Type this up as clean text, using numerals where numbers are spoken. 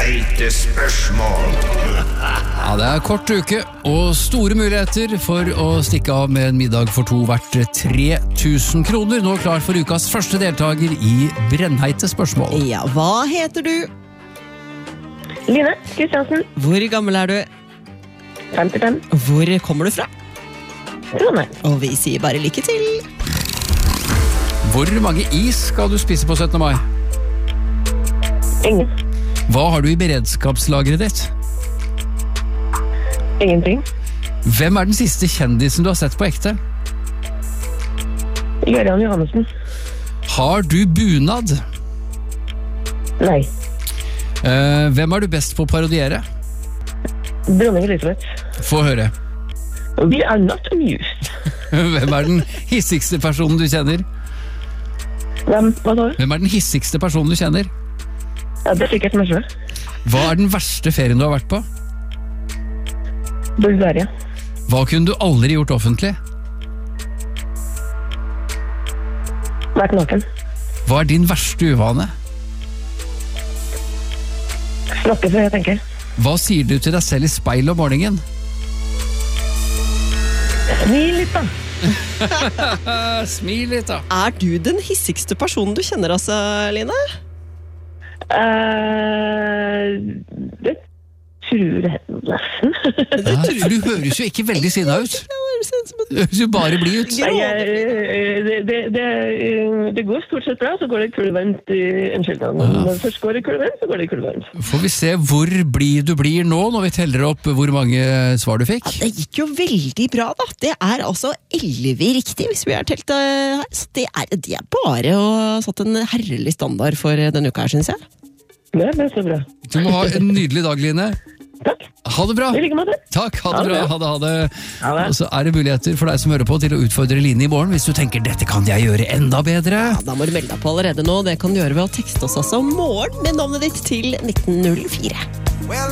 Brennheite spørsmål. Ja, det er kort uke og store muligheter for å stikke av med en middag for to verdt 3000 kroner. Nå klar for ukas første deltaker i Brennheite spørsmål. Ja, hva heter du? Line Kristiansen, Hvor gammel er du? 55, Hvor kommer du fra? Trondheim. Og vi sier bare lykke til. Hvor mange is skal du spise på 17. mai? Ingen. Hva har du i beredskapslageret ditt? Ingenting. Hvem er den siste kjendisen du har sett på ekte? Gøran Johannessen. Har du bunad? Nei. Hvem er du best på å parodiere? Dronning Elisabeth. Få høre. We are not amused. Hvem er den hissigste personen du kjenner? Hvem? Hva da? Hvem er den hissigste personen du kjenner? Ja, det er sikkert meg selv. Hva er den verste ferien du har vært på? Bulgaria. Hva kunne du aldri gjort offentlig? Vært naken. Hva er din verste uvane? Snakke før jeg tenker. Hva sier du til deg selv i speil om morgenen? Smil litt da. Smil litt da. Er du den hissigste personen du kjenner, altså, Line? Det tror jeg nesten. For du høres jo ikke veldig sinna ut. Du høres jo bare blid ut. Nei, det går stort sett bra, så går det kulvarmt en skjeldag. Når det først går det kulvarmt, så går det kulvarmt. Får vi se hvor blid du blir nå, når vi teller opp hvor mange svar du fikk. Det gikk jo veldig bra, da. Det er altså 11 riktig, hvis vi har telt her. Så det er bare å satt en herlig standard for denne uka her, synes jeg. Det er så bra. Du må ha en nydelig dag, Line. Takk. Ha det bra. I like måte. Takk, ha det bra. Ha det, ha det. Ha det. Og så er det muligheter for deg som hører på til å utfordre Line i morgen, hvis du tenker dette kan jeg gjøre enda bedre. Ja, da må du melde deg på allerede nå. Det kan du gjøre ved å tekste oss altså morgen med navnet ditt til 1904.